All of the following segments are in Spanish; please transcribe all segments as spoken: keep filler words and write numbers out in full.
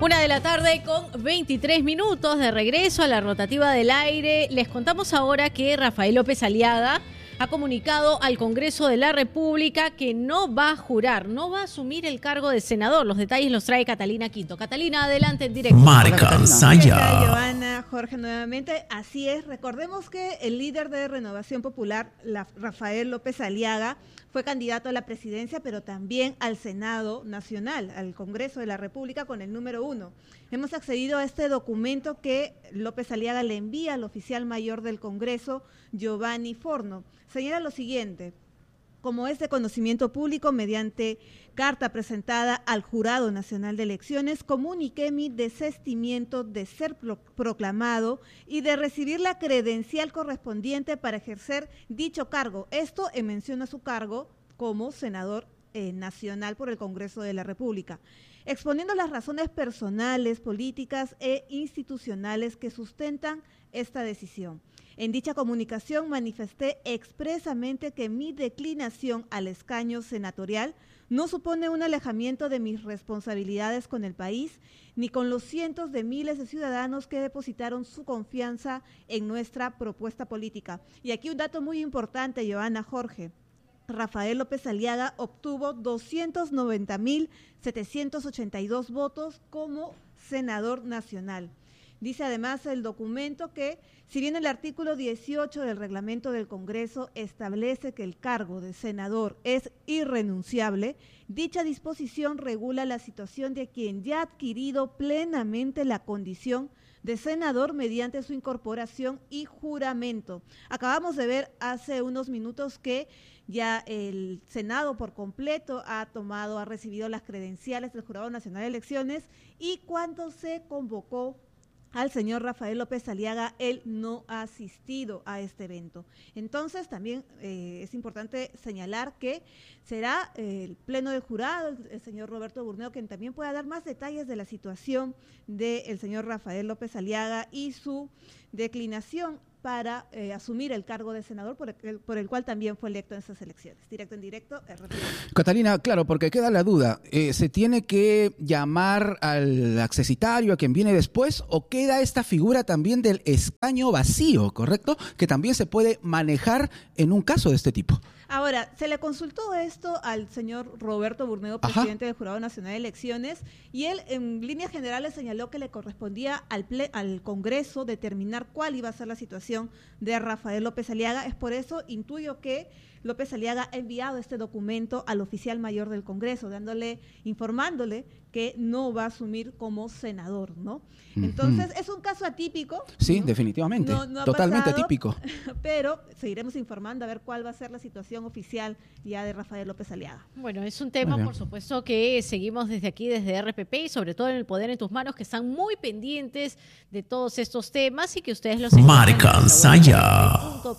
Una de la tarde con veintitrés minutos de regreso a la rotativa del aire. Les contamos ahora que Rafael López Aliaga ha comunicado al Congreso de la República que no va a jurar, no va a asumir el cargo de senador. Los detalles los trae Catalina Quinto. Catalina, adelante en directo. Marca Saya. Joana, Jorge, nuevamente. Así es. Recordemos que el líder de Renovación Popular, la, Rafael López Aliaga, fue candidato a la presidencia, pero también al Senado Nacional, al Congreso de la República, con el número uno. Hemos accedido a este documento que López Aliaga le envía al oficial mayor del Congreso, Giovanni Forno. Señala lo siguiente: como es de conocimiento público, mediante carta presentada al Jurado Nacional de Elecciones, comuniqué mi desistimiento de ser pro proclamado y de recibir la credencial correspondiente para ejercer dicho cargo. Esto en mención a su cargo como senador eh, nacional por el Congreso de la República, exponiendo las razones personales, políticas e institucionales que sustentan esta decisión. En dicha comunicación manifesté expresamente que mi declinación al escaño senatorial no supone un alejamiento de mis responsabilidades con el país, ni con los cientos de miles de ciudadanos que depositaron su confianza en nuestra propuesta política. Y aquí un dato muy importante, Joana, Jorge. Rafael López Aliaga obtuvo doscientos noventa mil setecientos ochenta y dos votos como senador nacional. Dice además el documento que, si bien el artículo dieciocho del reglamento del Congreso establece que el cargo de senador es irrenunciable, dicha disposición regula la situación de quien ya ha adquirido plenamente la condición de senador mediante su incorporación y juramento. Acabamos de ver hace unos minutos que ya el Senado por completo ha tomado, ha recibido las credenciales del Jurado Nacional de Elecciones, y cuando se convocó al señor Rafael López Aliaga, él no ha asistido a este evento. Entonces, también eh, es importante señalar que será eh, el pleno del jurado, el, el señor Roberto Burneo, quien también pueda dar más detalles de la situación del señor Rafael López Aliaga y su declinación para eh, asumir el cargo de senador por el, por el cual también fue electo en esas elecciones. Directo en directo. R P P. Catalina, claro, porque queda la duda. Eh, ¿Se tiene que llamar al accesitario, a quien viene después, o queda esta figura también del escaño vacío, correcto? Que también se puede manejar en un caso de este tipo. Ahora, se le consultó esto al señor Roberto Burneo, presidente Ajá. del Jurado Nacional de Elecciones, y él en líneas generales señaló que le correspondía al, ple, al Congreso determinar cuál iba a ser la situación de Rafael López Aliaga. Es por eso, intuyo que López Aliaga ha enviado este documento al oficial mayor del Congreso, dándole, informándole que no va a asumir como senador, ¿no? Entonces, uh-huh. es un caso atípico. Sí, ¿no? definitivamente. No, no Totalmente pasado, atípico. Pero seguiremos informando a ver cuál va a ser la situación oficial ya de Rafael López Aliaga. Bueno, es un tema, por supuesto, que seguimos desde aquí, desde R P P, y sobre todo en el Poder en tus Manos, que están muy pendientes de todos estos temas y que ustedes los Marca Saya.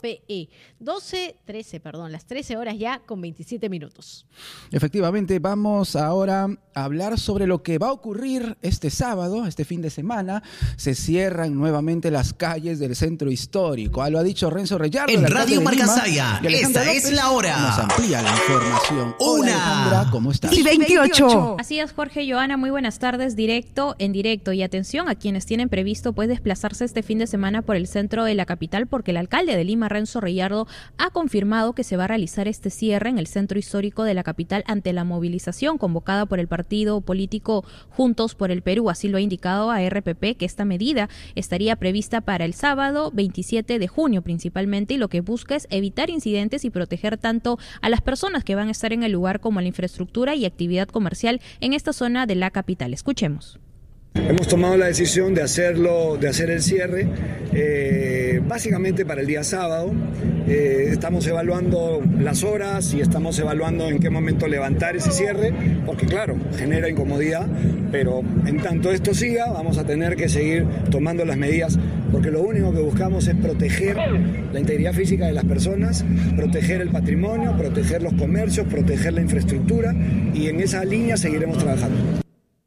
doce, trece, perdón, las trece horas ya con veintisiete minutos. Efectivamente, vamos ahora a hablar sobre lo que va a ocurrir este sábado, este fin de semana. Se cierran nuevamente las calles del centro histórico. Ah, lo ha dicho Renzo Reyardo. En Radio Marca Saya, esta López es la hora. Nos amplía la información. Hola, Una. Alejandra, ¿cómo estás? Y veintiocho. Así es, Jorge, Joana, muy buenas tardes. Directo, en directo. Y atención a quienes tienen previsto pues desplazarse este fin de semana por el centro de la capital, porque el alcalde de Lima, Renzo Reyardo, ha confirmado que se va a realizar este cierre en el centro histórico de la capital ante la movilización convocada por el partido político Juntos por el Perú. Así lo ha indicado a R P P, que esta medida estaría prevista para el sábado veintisiete de junio principalmente, y lo que busca es evitar incidentes y proteger tanto a las personas que van a estar en el lugar como a la infraestructura y actividad comercial en esta zona de la capital. Escuchemos. Hemos tomado la decisión de hacerlo, de hacer el cierre, eh, básicamente para el día sábado. Eh, estamos evaluando las horas y estamos evaluando en qué momento levantar ese cierre, porque claro, genera incomodidad, pero en tanto esto siga, vamos a tener que seguir tomando las medidas, porque lo único que buscamos es proteger la integridad física de las personas, proteger el patrimonio, proteger los comercios, proteger la infraestructura, y en esa línea seguiremos trabajando.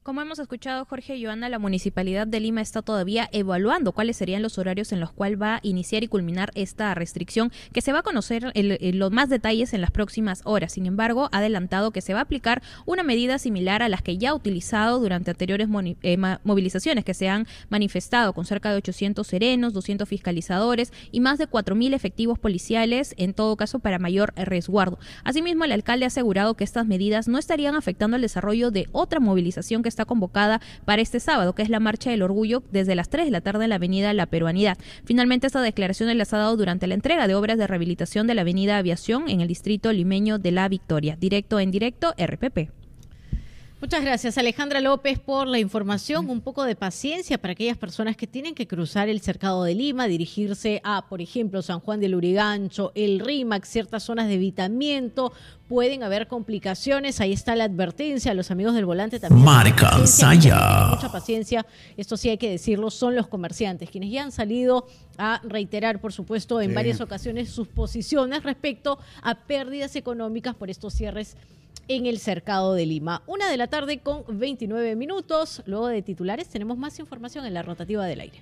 Como hemos escuchado, Jorge y Joana, la Municipalidad de Lima está todavía evaluando cuáles serían los horarios en los cuales va a iniciar y culminar esta restricción, que se va a conocer el, el, los más detalles en las próximas horas. Sin embargo, ha adelantado que se va a aplicar una medida similar a las que ya ha utilizado durante anteriores moni, eh, movilizaciones que se han manifestado, con cerca de ochocientos serenos, doscientos fiscalizadores y más de cuatro mil efectivos policiales, en todo caso para mayor resguardo. Asimismo, el alcalde ha asegurado que estas medidas no estarían afectando el desarrollo de otra movilización que está convocada para este sábado, que es la Marcha del Orgullo desde las tres de la tarde en la avenida La Peruanidad. Finalmente, esta declaración las ha dado durante la entrega de obras de rehabilitación de la avenida Aviación en el distrito limeño de La Victoria. Directo en directo, R P P. Muchas gracias, Alejandra López, por la información. Un poco de paciencia para aquellas personas que tienen que cruzar el Cercado de Lima, dirigirse a, por ejemplo, San Juan del Lurigancho, el Rímac, ciertas zonas de evitamiento. Pueden haber complicaciones. Ahí está la advertencia. Los amigos del volante también. Marca Saya. Mucha paciencia. Esto sí hay que decirlo. Son los comerciantes quienes ya han salido a reiterar, por supuesto, en sí. varias ocasiones sus posiciones respecto a pérdidas económicas por estos cierres en el Cercado de Lima. Una de la tarde con veintinueve minutos. Luego de titulares tenemos más información en la rotativa del aire.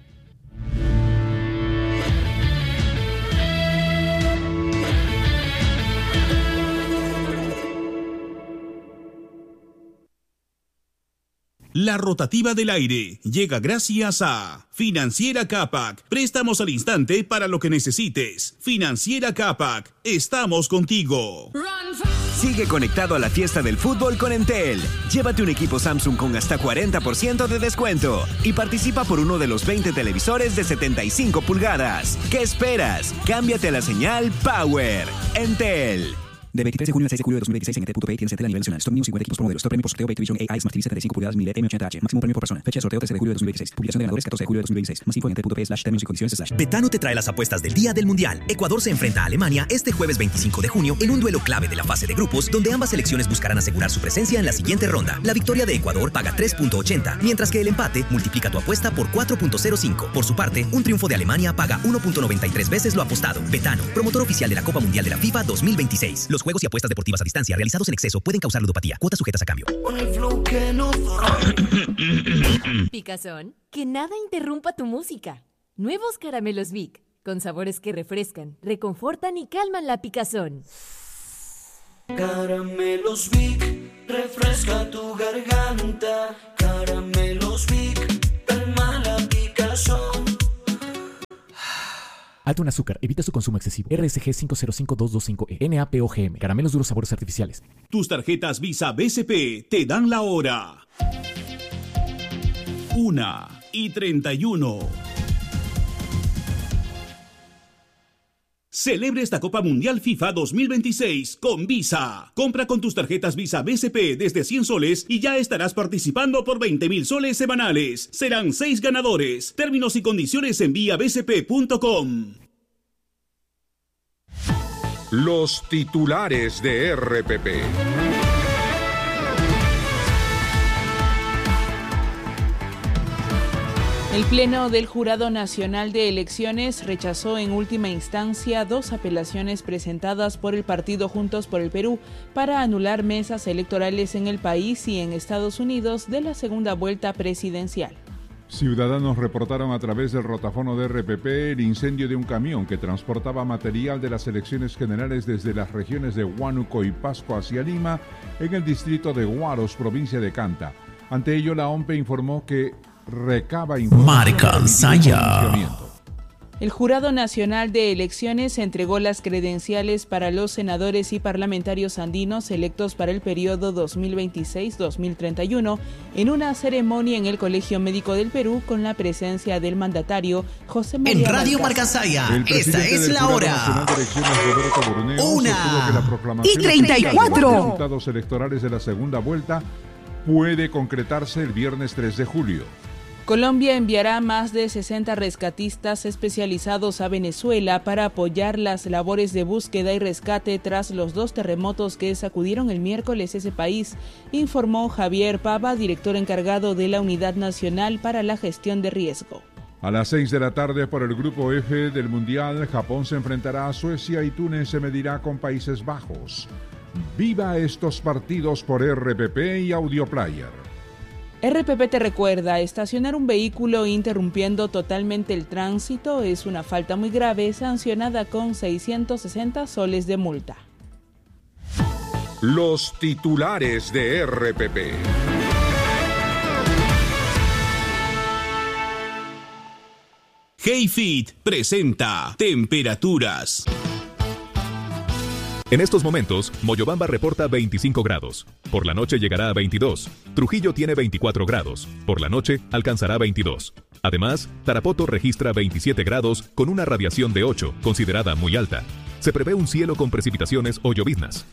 La rotativa del aire llega gracias a Financiera Capac. Préstamos al instante para lo que necesites. Financiera Capac. Estamos contigo. Sigue conectado a la fiesta del fútbol con Entel. Llévate un equipo Samsung con hasta cuarenta por ciento de descuento y participa por uno de los veinte televisores de setenta y cinco pulgadas. ¿Qué esperas? Cámbiate a la señal Power. Entel. De veintitrés de junio al seis de julio de dos mil veintiséis en Entel punto P tienes Entel a nivel nacional. Stock News cincuenta equipos por modelo. Stock premio por sorteo Vision A I Smart T V setenta y cinco pulgadas mil M ochenta H. Máximo premio por persona. Fecha de sorteo trece de julio de dos mil veintiséis. Publicación de ganadores catorce de julio de dos mil veintiséis. Más info en entel punto P slash términos y condiciones slash. Betano te trae las apuestas del día del Mundial. Ecuador se enfrenta a Alemania este jueves veinticinco de junio en un duelo clave de la fase de grupos, donde ambas selecciones buscarán asegurar su presencia en la siguiente ronda. La victoria de Ecuador paga tres punto ochenta, mientras que el empate multiplica tu apuesta por cuatro punto cero cinco. Por su parte, un triunfo de Alemania paga uno punto noventa y tres veces lo apostado. Betano, promotor oficial de la Copa Mundial de la FIFA dos mil veintiséis. Los juegos y apuestas deportivas a distancia realizados en exceso pueden causar ludopatía. Cuotas sujetas a cambio. Picazón, que nada interrumpa tu música. Nuevos caramelos Vic, con sabores que refrescan, reconfortan y calman la picazón. Caramelos Vic, refresca tu garganta. Caramelos Vic, calma la picazón. Alto en azúcar, evita su consumo excesivo. R S G cinco cero cinco dos dos cinco E, N A P O G M, caramelos duros sabores artificiales. Tus tarjetas Visa B C P te dan la hora. Una y treinta y uno. Celebre esta Copa Mundial FIFA dos mil veintiséis con Visa. Compra con tus tarjetas Visa B C P desde cien soles y ya estarás participando por veinte mil soles semanales. Serán seis ganadores. Términos y condiciones en vía b c p punto com. Los titulares de R P P. El Pleno del Jurado Nacional de Elecciones rechazó en última instancia dos apelaciones presentadas por el partido Juntos por el Perú para anular mesas electorales en el país y en Estados Unidos de la segunda vuelta presidencial. Ciudadanos reportaron a través del rotafono de R P P el incendio de un camión que transportaba material de las elecciones generales desde las regiones de Huánuco y Pasco hacia Lima, en el distrito de Huaros, provincia de Canta. Ante ello, la O M P E informó que recaba Marca Saya. El Jurado Nacional de Elecciones entregó las credenciales para los senadores y parlamentarios andinos electos para el periodo dos mil veintiséis a dos mil treinta y uno en una ceremonia en el Colegio Médico del Perú con la presencia del mandatario José María En Radio Marca Saya, esta es la hora. Una y treinta y cuatro. Los resultados electorales de la segunda vuelta puede concretarse el viernes tres de julio. Colombia enviará más de sesenta rescatistas especializados a Venezuela para apoyar las labores de búsqueda y rescate tras los dos terremotos que sacudieron el miércoles ese país, informó Javier Pava, director encargado de la Unidad Nacional para la Gestión de Riesgo. A las seis de la tarde por el Grupo F del Mundial, Japón se enfrentará a Suecia y Túnez se medirá con Países Bajos. Viva estos partidos por R P P y Audio Player. R P P te recuerda, estacionar un vehículo interrumpiendo totalmente el tránsito es una falta muy grave, sancionada con seiscientos sesenta soles de multa. Los titulares de R P P. Heyfit presenta temperaturas. En estos momentos, Moyobamba reporta veinticinco grados. Por la noche llegará a veintidós. Trujillo tiene veinticuatro grados. Por la noche alcanzará veintidós. Además, Tarapoto registra veintisiete grados con una radiación de ocho, considerada muy alta. Se prevé un cielo con precipitaciones o lloviznas.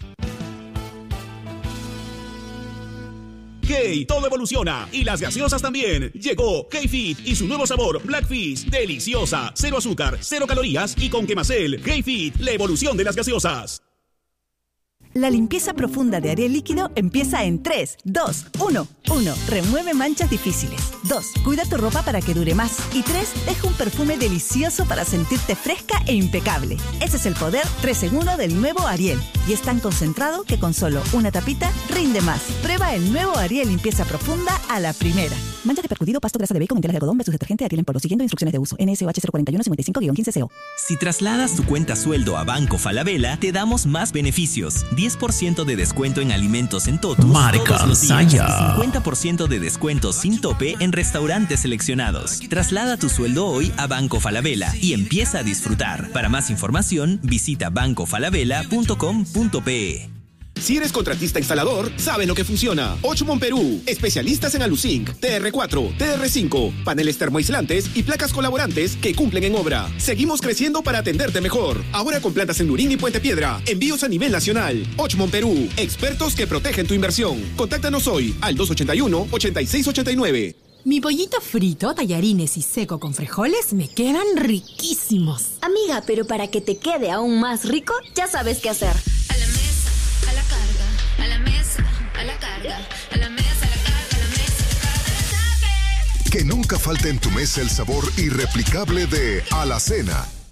Hey, todo evoluciona y las gaseosas también. Llegó Heyfit y su nuevo sabor Blackfish, deliciosa, cero azúcar, cero calorías y con Quemacel. Heyfit, la evolución de las gaseosas. La limpieza profunda de Ariel Líquido empieza en tres, dos, uno. uno. Remueve manchas difíciles. dos. Cuida tu ropa para que dure más. Y tres. Deja un perfume delicioso para sentirte fresca e impecable. Ese es el poder tres en uno del nuevo Ariel. Y es tan concentrado que con solo una tapita rinde más. Prueba el nuevo Ariel Limpieza Profunda a la primera. Manchas de percudido, pasto, grasa de bacon, telas de algodón versus detergente Ariel en polvo. Siguiendo instrucciones de uso. N S O H cero cuatro uno cinco cinco quince C O. Si trasladas tu cuenta sueldo a Banco Falabella, te damos más beneficios. diez por ciento de descuento en alimentos en Totus Marca todos los días, Saya. y cincuenta por ciento de descuento sin tope en restaurantes seleccionados. Traslada tu sueldo hoy a Banco Falabella y empieza a disfrutar. Para más información, visita banco falabella punto com punto pe. Si eres contratista instalador, saben lo que funciona. Ochmon Perú, especialistas en Aluzinc, T R cuatro, T R cinco, paneles termoaislantes y placas colaborantes que cumplen en obra. Seguimos creciendo para atenderte mejor. Ahora con plantas en Lurín y Puente Piedra. Envíos a nivel nacional. Ochmon Perú, expertos que protegen tu inversión. Contáctanos hoy al dos ochenta y uno, ochenta y seis ochenta y nueve. Mi pollito frito, tallarines y seco con frijoles me quedan riquísimos. Amiga, pero para que te quede aún más rico, ya sabes qué hacer. A la mesa, a la carga, a la mesa, a la carga, a la mesa, a la carga, a la mesa, a la carga, Que nunca falte en tu mesa el sabor irreplicable de Alacena.